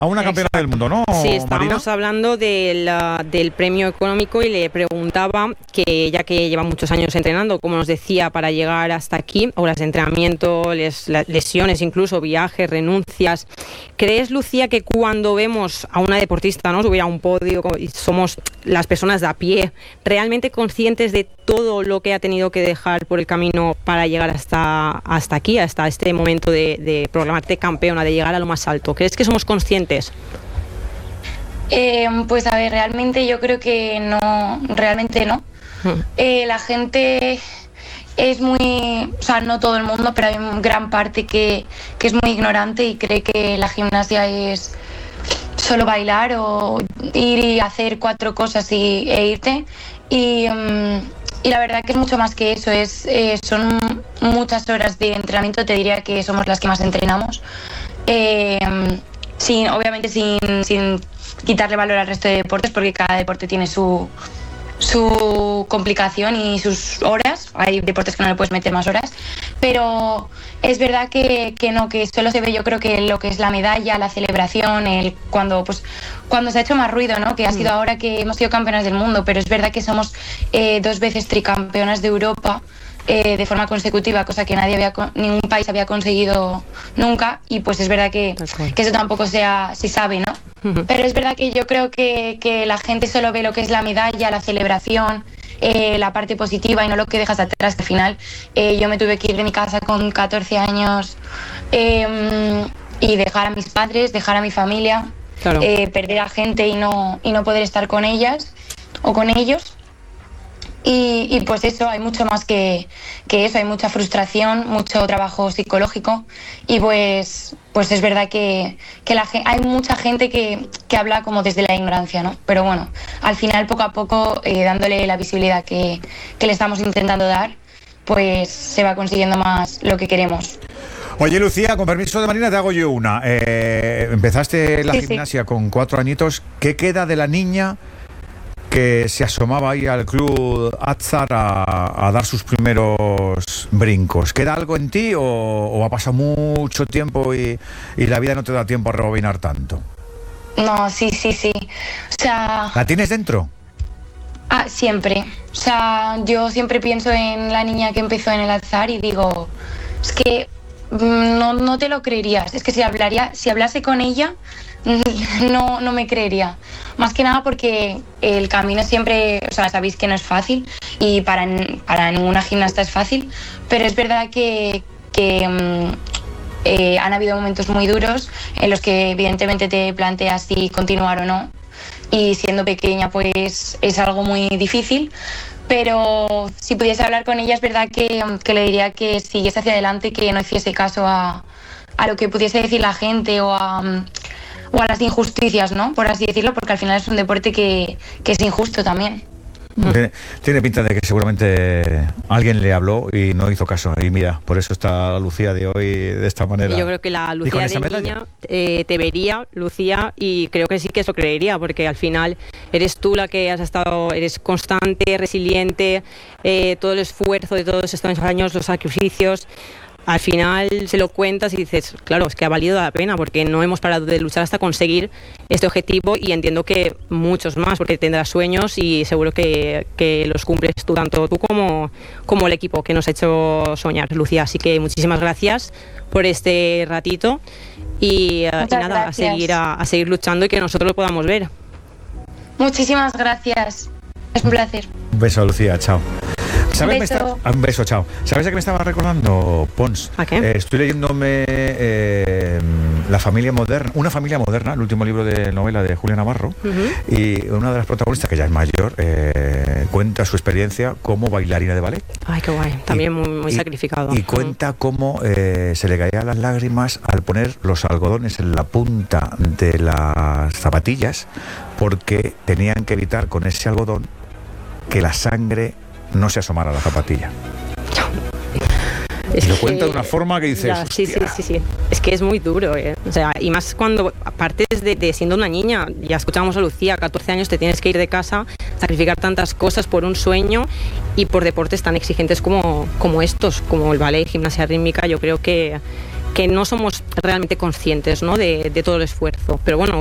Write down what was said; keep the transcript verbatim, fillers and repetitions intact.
a una campeona Exacto. del mundo, ¿no, Sí, estábamos Marina? hablando del, uh, del premio económico y le preguntaba que, ya que lleva muchos años entrenando, como nos decía, para llegar hasta aquí, horas de entrenamiento, les, la- lesiones incluso, viajes, renuncias, ¿crees, Lucía, que cuando vemos a una deportista, ¿no?, subir a un podio y somos las personas de a pie, realmente conscientes de todo lo que ha tenido que dejar por el camino para llegar hasta, hasta aquí, hasta este momento de, de proclamarte campeona, de llegar a lo más alto? ¿Crees que somos conscientes? Eh, pues a ver, realmente yo creo que no, realmente no. Mm. Eh, la gente es muy, o sea, no todo el mundo, pero hay una gran parte que, que es muy ignorante y cree que la gimnasia es solo bailar o ir y hacer cuatro cosas y, e irte. Y, um, y la verdad que es mucho más que eso, es, eh, son muchas horas de entrenamiento, te diría que somos las que más entrenamos. Eh, sin, obviamente sin, sin quitarle valor al resto de deportes, porque cada deporte tiene su, su complicación y sus horas. Hay deportes que no le puedes meter más horas, pero es verdad que, que no, que solo se ve, yo creo que lo que es la medalla, la celebración, el cuando pues cuando se ha hecho más ruido, ¿no? Que ha sido ahora que hemos sido campeonas del mundo, pero es verdad que somos eh, dos veces tricampeonas de Europa. Eh, de forma consecutiva, cosa que nadie había, ningún país había conseguido nunca, y pues es verdad que, que eso tampoco sea, se sabe, ¿no? Ujú. Pero es verdad que yo creo que, que la gente solo ve lo que es la medalla, la celebración, eh, la parte positiva y no lo que dejas atrás, que al final eh, yo me tuve que ir de mi casa con catorce años eh, y dejar a mis padres, dejar a mi familia, Claro. eh, perder a gente y no, y no poder estar con ellas o con ellos. Y, y pues eso, hay mucho más que, que eso, hay mucha frustración, mucho trabajo psicológico y pues, pues es verdad que, que la, ge- hay mucha gente que, que habla como desde la ignorancia, ¿no? Pero bueno, al final poco a poco, eh, dándole la visibilidad que, que le estamos intentando dar, pues se va consiguiendo más lo que queremos. Oye, Lucía, con permiso de Marina, te hago yo una. Eh, empezaste la Sí, sí. gimnasia con cuatro añitos. ¿Qué queda de la niña que se asomaba ahí al club Atzar a, a dar sus primeros brincos? ¿Queda algo en ti o, o ha pasado mucho tiempo y, y la vida no te da tiempo a rebobinar tanto? No, sí, sí, sí. O sea... ¿La tienes dentro? Ah, siempre. O sea, yo siempre pienso en la niña que empezó en el Alzar y digo, es que mm, no, no te lo creerías. Es que si hablaría, si hablase con ella, no, no me creería. Más que nada porque el camino siempre, o sea, sabéis que no es fácil y para, para ninguna gimnasta es fácil, pero es verdad que, que mm, eh, han habido momentos muy duros en los que evidentemente te planteas si continuar o no. Y siendo pequeña pues es algo muy difícil, pero si pudiese hablar con ella es verdad que, que le diría que siguiese hacia adelante, que no hiciese caso a, a lo que pudiese decir la gente o a, o a las injusticias, ¿no? Por así decirlo, porque al final es un deporte que, que es injusto también. Tiene, tiene pinta de que seguramente alguien le habló y no hizo caso. Y mira, por eso está la Lucía de hoy de esta manera. Y yo creo que la ¿Y con Lucía esa de medalla? niña eh, te vería, Lucía, y creo que sí que eso creería, porque al final eres tú la que has estado, eres constante, resiliente, eh, todo el esfuerzo de todos estos años, los sacrificios. Al final se lo cuentas y dices, claro, es que ha valido la pena porque no hemos parado de luchar hasta conseguir este objetivo, y entiendo que muchos más, porque tendrás sueños y seguro que, que los cumples tú, tanto tú como, como el equipo que nos ha hecho soñar, Lucía. Así que muchísimas gracias por este ratito y, uh, y nada, gracias. a seguir, a, a seguir luchando y que nosotros lo podamos ver. Muchísimas gracias. Es un placer. Un beso, Lucía, chao. ¿Sabes? Me beso. está- ah, un beso, chao. ¿Sabes a qué me estaba recordando, Pons? ¿A qué? Eh, estoy leyéndome eh, La familia moderna, Una familia moderna, el último libro de novela de Julia Navarro, Uh-huh. y una de las protagonistas, que ya es mayor, eh, cuenta su experiencia como bailarina de ballet. Ay, qué guay. También Y- muy, muy y- sacrificado. Y cuenta cómo eh, se le caían las lágrimas al poner los algodones en la punta de las zapatillas, porque tenían que evitar con ese algodón que la sangre no se asomara a la zapatilla. Es Y lo que- cuenta de una forma que dices, Ya, sí, sí, "Hostia". sí, sí. Es que es muy duro, ¿eh? O sea, y más cuando partes de, de siendo una niña. Ya escuchamos a Lucía, catorce años, te tienes que ir de casa, sacrificar tantas cosas por un sueño y por deportes tan exigentes como, como estos, como el ballet, gimnasia rítmica. Yo creo que, que no somos realmente conscientes, ¿no? de, de todo el esfuerzo. Pero bueno,